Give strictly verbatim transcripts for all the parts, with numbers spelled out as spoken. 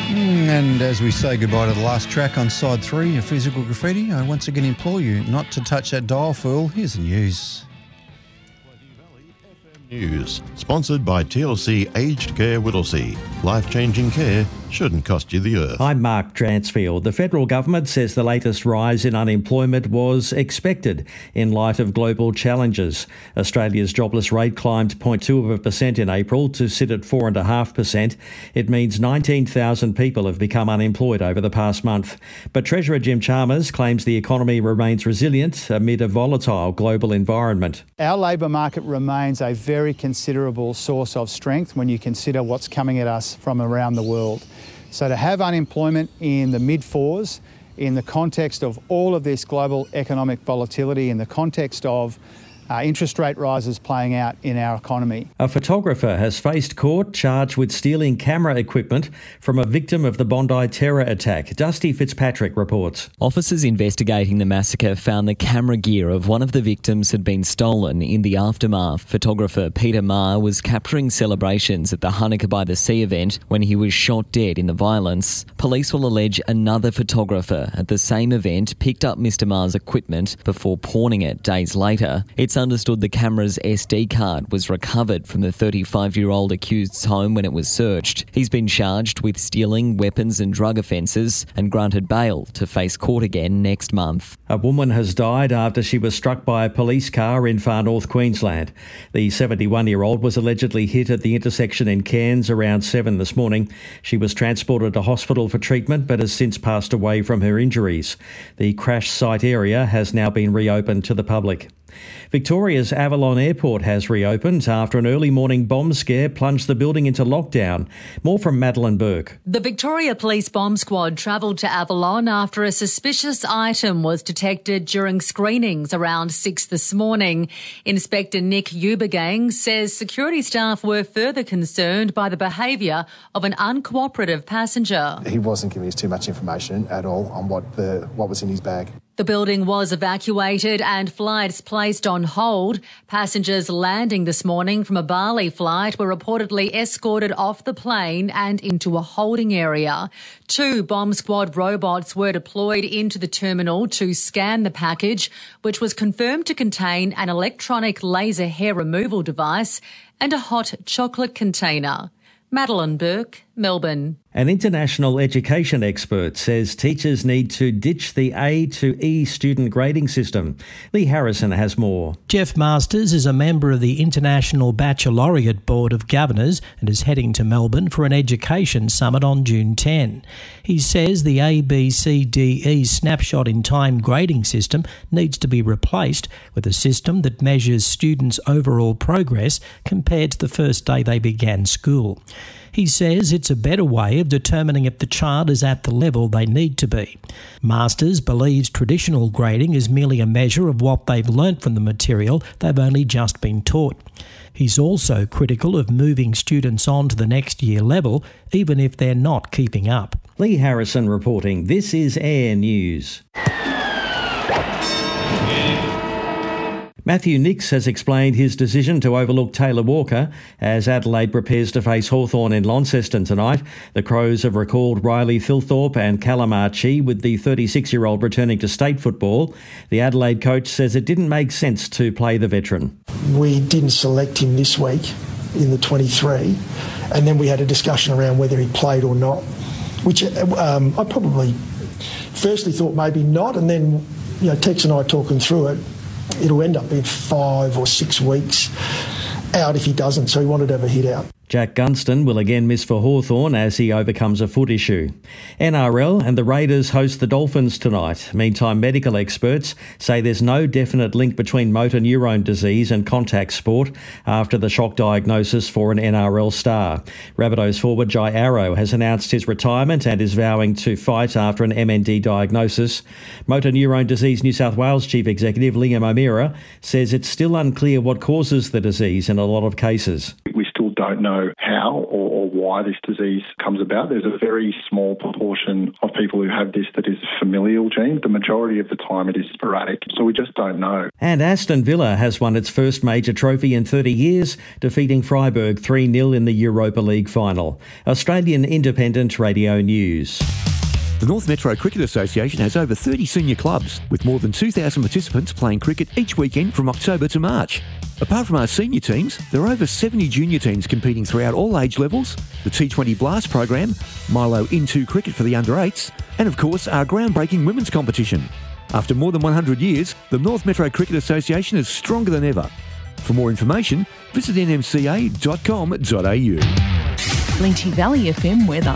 And as we say goodbye to the last track on side three of Physical Graffiti, I once again implore you not to touch that dial, fool. Here's the news. News, sponsored by T L C Aged Care Whittlesea. Life-changing care shouldn't cost you the earth. I'm Mark Dransfield. The federal government says the latest rise in unemployment was expected in light of global challenges. Australia's jobless rate climbed zero point two percent in April to sit at four point five percent. It means nineteen thousand people have become unemployed over the past month. But Treasurer Jim Chalmers claims the economy remains resilient amid a volatile global environment. Our labour market remains a very considerable source of strength when you consider what's coming at us from around the world. So to have unemployment in the mid-fours, in the context of all of this global economic volatility, in the context of Uh, interest rate rises playing out in our economy. A photographer has faced court charged with stealing camera equipment from a victim of the Bondi terror attack. Dusty Fitzpatrick reports. Officers investigating the massacre found the camera gear of one of the victims had been stolen in the aftermath. Photographer Peter Marr was capturing celebrations at the Hanukkah by the Sea event when he was shot dead in the violence. Police will allege another photographer at the same event picked up Mister Marr's equipment before pawning it days later. It's understood the camera's S D card was recovered from the thirty-five-year-old accused's home when it was searched. He's been charged with stealing, weapons and drug offences and granted bail to face court again next month. A woman has died after she was struck by a police car in far north Queensland. The seventy-one-year-old was allegedly hit at the intersection in Cairns around seven this morning. She was transported to hospital for treatment but has since passed away from her injuries. The crash site area has now been reopened to the public. Victoria's Avalon Airport has reopened after an early morning bomb scare plunged the building into lockdown. More from Madeline Burke. The Victoria Police Bomb Squad travelled to Avalon after a suspicious item was detected during screenings around six this morning. Inspector Nick Ubergang says security staff were further concerned by the behaviour of an uncooperative passenger. He wasn't giving us too much information at all on what the what was in his bag. The building was evacuated and flights placed on hold. Passengers landing this morning from a Bali flight were reportedly escorted off the plane and into a holding area. Two bomb squad robots were deployed into the terminal to scan the package, which was confirmed to contain an electronic laser hair removal device and a hot chocolate container. Madeline Burke, Melbourne. An international education expert says teachers need to ditch the A to E student grading system. Lee Harrison has more. Jeff Masters is a member of the International Baccalaureate Board of Governors and is heading to Melbourne for an education summit on June tenth. He says the A, B, C, D, E snapshot in time grading system needs to be replaced with a system that measures students' overall progress compared to the first day they began school. He says it's a better way of determining if the child is at the level they need to be. Masters believes traditional grading is merely a measure of what they've learnt from the material they've only just been taught. He's also critical of moving students on to the next year level, even if they're not keeping up. Lee Harrison reporting. This is Air News. Matthew Nicks has explained his decision to overlook Taylor Walker as Adelaide prepares to face Hawthorn in Launceston tonight. The Crows have recalled Riley Thilthorpe and Callum Archie, with the thirty-six-year-old returning to state football. The Adelaide coach says it didn't make sense to play the veteran. We didn't select him this week in the twenty-three, and then we had a discussion around whether he played or not, which um, I probably firstly thought maybe not, and then, you know, Tex and I talking through it, it'll end up being five or six weeks out if he doesn't, so he wanted to have a hit out. Jack Gunston will again miss for Hawthorn as he overcomes a foot issue. N R L and the Raiders host the Dolphins tonight. Meantime, medical experts say there's no definite link between motor neurone disease and contact sport after the shock diagnosis for an N R L star. Rabbitohs forward Jai Arrow has announced his retirement and is vowing to fight after an M N D diagnosis. Motor Neurone Disease New South Wales Chief Executive Liam O'Meara says it's still unclear what causes the disease in a lot of cases. We still don't don't know how or, or why this disease comes about. There's a very small proportion of people who have this that is a familial gene. The majority of the time it is sporadic, so we just don't know. And Aston Villa has won its first major trophy in thirty years, defeating Freiburg three nil in the Europa League final. Australian Independent Radio News. The North Metro Cricket Association has over thirty senior clubs, with more than two thousand participants playing cricket each weekend from October to March. Apart from our senior teams, there are over seventy junior teams competing throughout all age levels, the T twenty Blast program, Milo Into Cricket for the under eights, and of course our groundbreaking women's competition. After more than one hundred years, the North Metro Cricket Association is stronger than ever. For more information, visit n m c a dot com dot a u. Lynchie Valley F M weather.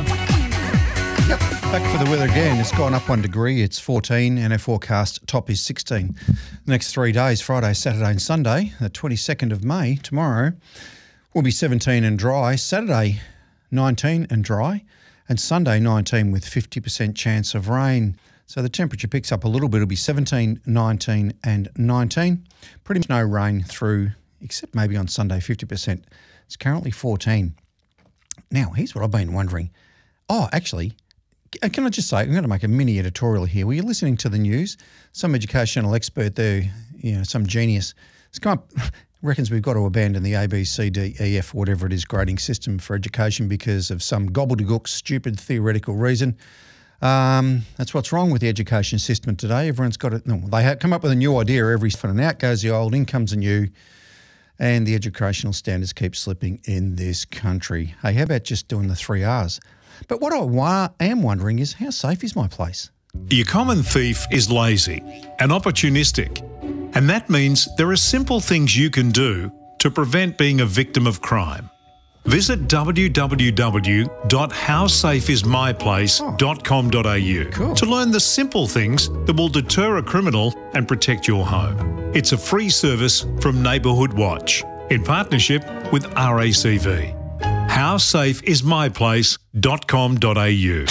Yep, back for the weather again. It's gone up one degree. It's fourteen, and our forecast top is sixteen. The next three days, Friday, Saturday and Sunday, the twenty-second of May, tomorrow, will be seventeen and dry. Saturday, nineteen and dry. And Sunday, nineteen with fifty percent chance of rain. So the temperature picks up a little bit. It'll be seventeen, nineteen and nineteen. Pretty much no rain through, except maybe on Sunday, fifty percent. It's currently fourteen. Now, here's what I've been wondering. Oh, actually... Can I just say, I'm going to make a mini editorial here. Were you listening to the news? Some educational expert there, you know, some genius, has come up, reckons we've got to abandon the A, B, C, D, E, F, whatever it is, grading system for education because of some gobbledygook, stupid theoretical reason. Um, that's what's wrong with the education system today. Everyone's got it. No, they have come up with a new idea every for and out goes the old, in comes the new, and the educational standards keep slipping in this country. Hey, how about just doing the three R's? But what I wa- am wondering is, how safe is my place? Your common thief is lazy and opportunistic. And that means there are simple things you can do to prevent being a victim of crime. Visit w w w dot how safe is my place dot com dot a u Cool. to learn the simple things that will deter a criminal and protect your home. It's a free service from Neighbourhood Watch in partnership with R A C V. how safe is my place dot com dot a u.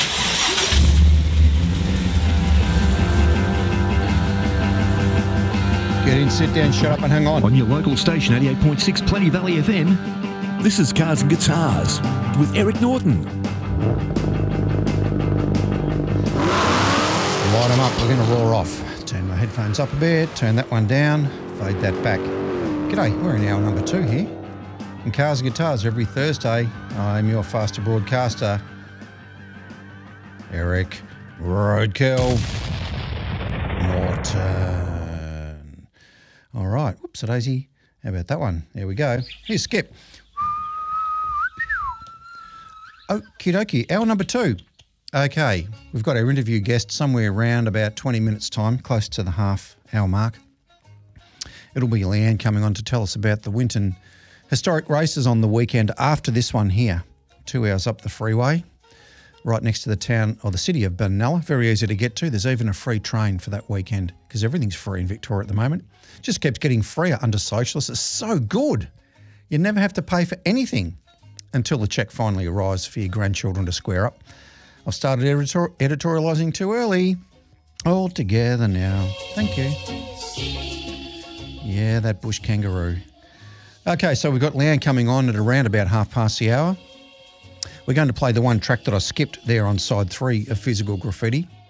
Get in, sit down, shut up and hang on. On your local station, eighty-eight point six Plenty Valley F M, this is Cars and Guitars with Eric Norton. Light them up, we're going to roar off. Turn my headphones up a bit, turn that one down, fade that back. G'day, we're in hour number two here. In Cars and Guitars every Thursday, I'm your faster broadcaster, Eric Roadkill Norton. All right, whoops, a daisy. How about that one? There we go. Here's Skip. Okie dokie, hour number two. Okay, we've got our interview guest somewhere around about twenty minutes time, close to the half hour mark. It'll be Leanne coming on to tell us about the Winton Historic races on the weekend after this one here. Two hours up the freeway, right next to the town or the city of Benalla. Very easy to get to. There's even a free train for that weekend because everything's free in Victoria at the moment. Just keeps getting freer under socialists. It's so good. You never have to pay for anything until the cheque finally arrives for your grandchildren to square up. I've started editor- editorialising too early. All together now. Thank you. Yeah, that bush kangaroo. Okay, so we've got Leanne coming on at around about half past the hour. We're going to play the one track that I skipped there on side three of Physical Graffiti.